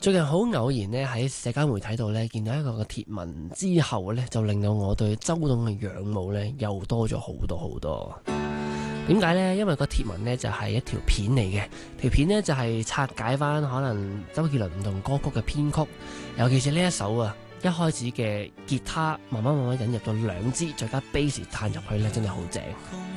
最近好偶然呢，喺社交媒體度呢，見到一個嘅貼文之後呢，就令到我對周董嘅仰慕呢又多咗好多好多。點解呢？因為個貼文呢就係一條片嚟嘅，條片呢就係拆解翻可能周杰倫唔同歌曲嘅編曲，尤其是呢一首啊，一開始嘅吉他慢慢引入咗兩支，再加 bass 彈入去呢，真係好正。